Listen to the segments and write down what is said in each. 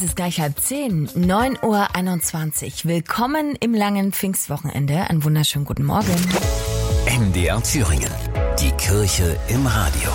ist gleich 9:30, 9:21 Uhr. Willkommen im langen Pfingstwochenende. Einen wunderschönen guten Morgen. MDR Thüringen. Die Kirche im Radio.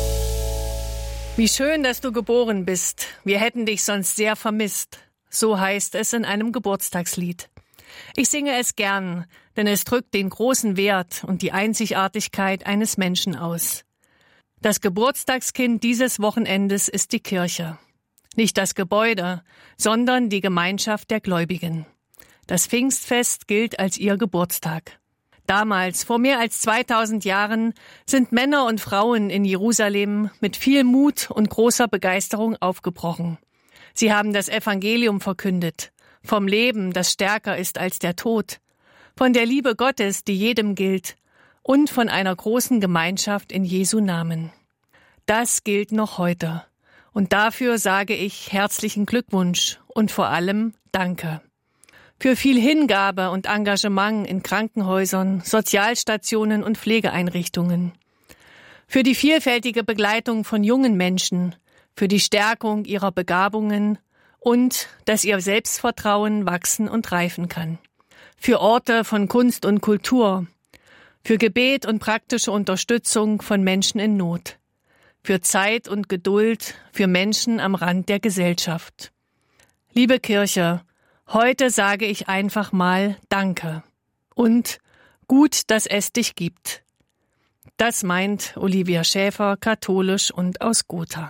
Wie schön, dass du geboren bist. Wir hätten dich sonst sehr vermisst. So heißt es in einem Geburtstagslied. Ich singe es gern, denn es drückt den großen Wert und die Einzigartigkeit eines Menschen aus. Das Geburtstagskind dieses Wochenendes ist die Kirche. Nicht das Gebäude, sondern die Gemeinschaft der Gläubigen. Das Pfingstfest gilt als ihr Geburtstag. Damals, vor mehr als 2000 Jahren, sind Männer und Frauen in Jerusalem mit viel Mut und großer Begeisterung aufgebrochen. Sie haben das Evangelium verkündet, vom Leben, das stärker ist als der Tod, von der Liebe Gottes, die jedem gilt, und von einer großen Gemeinschaft in Jesu Namen. Das gilt noch heute. Und dafür sage ich herzlichen Glückwunsch und vor allem Danke. Für viel Hingabe und Engagement in Krankenhäusern, Sozialstationen und Pflegeeinrichtungen. Für die vielfältige Begleitung von jungen Menschen, für die Stärkung ihrer Begabungen und dass ihr Selbstvertrauen wachsen und reifen kann. Für Orte von Kunst und Kultur, für Gebet und praktische Unterstützung von Menschen in Not, für Zeit und Geduld für Menschen am Rand der Gesellschaft. Liebe Kirche, heute sage ich einfach mal Danke und gut, dass es dich gibt. Das meint Olivia Schäfer, katholisch und aus Gotha.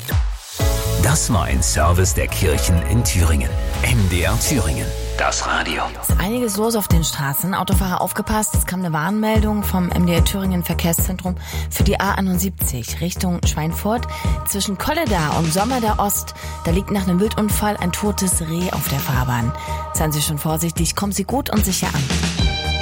Das war ein Service der Kirchen in Thüringen. MDR Thüringen. Das Radio. Es ist einiges los auf den Straßen. Autofahrer aufgepasst, es kam eine Warnmeldung vom MDR Thüringen Verkehrszentrum für die A71 Richtung Schweinfurt. Zwischen Kolleda und Sommerda Ost, da liegt nach einem Wildunfall ein totes Reh auf der Fahrbahn. Seien Sie schon vorsichtig, kommen Sie gut und sicher an.